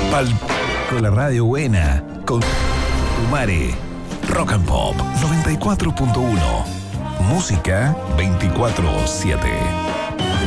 Pal con la radio buena. Con Umare. Rock and Pop 94.1. Música 24/7.